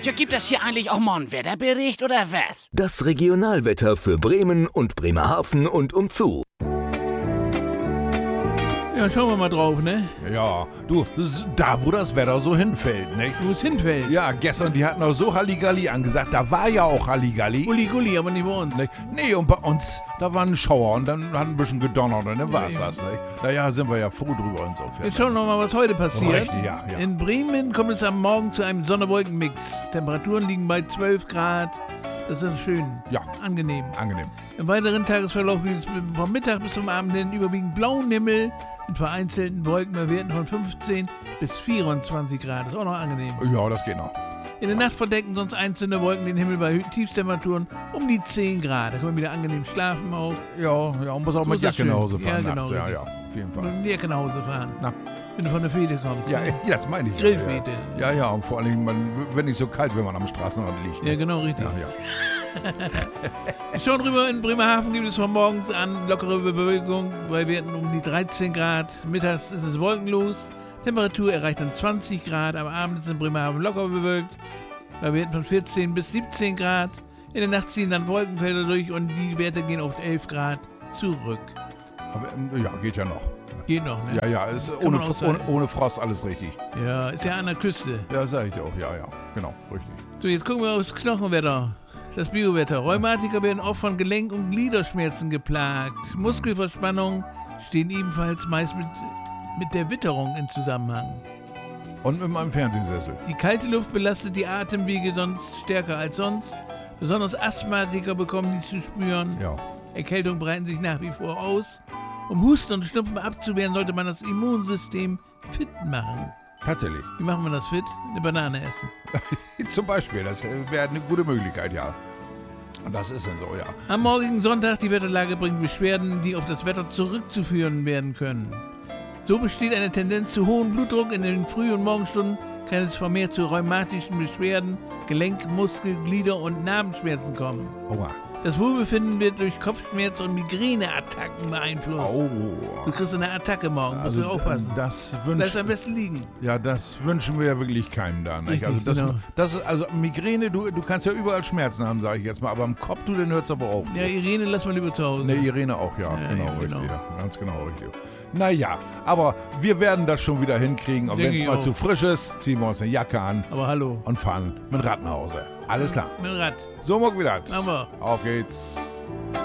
Ja, gibt es hier eigentlich auch mal einen Wetterbericht oder was? Das Regionalwetter für Bremen und Bremerhaven und umzu. Ja, schauen wir mal drauf, ne? Ja, du, da wo das Wetter so hinfällt, ne? Wo es hinfällt. Ja, gestern, die hatten noch so Halligalli angesagt, da war ja auch Halligalli. Gulli, aber nicht bei uns. Ne? Nee, und bei uns, da war ein Schauer und dann hat ein bisschen gedonnert und dann war's das, ne? Naja, sind wir ja froh drüber insofern. Wir schauen noch mal, was heute passiert. Richtig, ja. In Bremen kommt es am Morgen zu einem Sonne-Wolken-Mix. Temperaturen liegen bei 12 Grad. Das ist schön. Ja. Angenehm. Angenehm. Im weiteren Tagesverlauf geht es vom Mittag bis zum Abend hin überwiegend blauen Himmel mit vereinzelten Wolken bei Werten von 15 bis 24 Grad. Das ist auch noch angenehm. Ja, das geht noch. In der Nacht verdecken sonst einzelne Wolken den Himmel bei Tiefstemperaturen um die 10 Grad. Da kann man wieder angenehm schlafen auch. Ja, und muss auch So mit ist das Jacke nach schön. Hause fahren Ja, genau. nachts. Ja, auf jeden Fall. Mit der Jacke nach Hause fahren. Na. Wenn du von der Fete kommst. Ja, ne? das meine ich. Grillfete. Ja, und vor allem, man wird nicht so kalt, wenn man am Straßenrand liegt. Ja, genau, richtig. Ja. Schon rüber in Bremerhaven gibt es von morgens an lockere Bewölkung bei Werten um die 13 Grad. Mittags ist es wolkenlos. Temperatur erreicht dann 20 Grad. Am Abend ist in Bremerhaven locker bewölkt. Bei Werten von 14 bis 17 Grad. In der Nacht ziehen dann Wolkenfelder durch und die Werte gehen auf 11 Grad zurück. Aber, ja, geht ja noch. Geht noch, ne? Ja, ist Kann man aushalten. ohne Frost alles richtig. Ja, ist ja an der Küste. Ja, sag ich dir auch. Ja, genau, richtig. So, jetzt gucken wir aufs Knochenwetter. Das Biowetter. Rheumatiker werden oft von Gelenk- und Gliederschmerzen geplagt. Muskelverspannungen stehen ebenfalls meist mit der Witterung in Zusammenhang. Und mit meinem Fernsehsessel. Die kalte Luft belastet die Atemwege sonst stärker als sonst. Besonders Asthmatiker bekommen dies zu spüren. Ja. Erkältungen breiten sich nach wie vor aus. Um Husten und Schnupfen abzuwehren, sollte man das Immunsystem fit machen. Tatsächlich. Wie machen wir das fit? Eine Banane essen. Zum Beispiel, das wäre eine gute Möglichkeit, ja. Und das ist dann so, ja. Am morgigen Sonntag, die Wetterlage bringt Beschwerden, die auf das Wetter zurückzuführen werden können. So besteht eine Tendenz zu hohem Blutdruck in den Früh- und Morgenstunden, kann es vermehrt zu rheumatischen Beschwerden, Gelenk-, Muskel-, Glieder- und Narbenschmerzen kommen. Aua. Das Wohlbefinden wird durch Kopfschmerz- und Migräneattacken beeinflusst. Oh. Du kriegst eine Attacke morgen, musst du aufpassen. Das Bleibst am besten liegen. Ja, das wünschen wir ja wirklich keinem da. Nicht? Richtig, Also, genau. also Migräne, du kannst ja überall Schmerzen haben, sage ich jetzt mal, aber am Kopf, dann hört es aber auf. Ja, Irene, lass mal lieber zu Hause. Ne, Irene auch, ja, Ja, genau, ja, richtig. genau. Ja, ganz genau, richtig. Naja, aber wir werden das schon wieder hinkriegen. Und wenn Denke es ich mal auch. zu frisch ist, ziehen wir uns eine Jacke an Aber hallo, und fahren mit dem Rad nach Hause. Alles klar. mit dem Rad. So, Muck wieder. Machen wir. Auf geht's.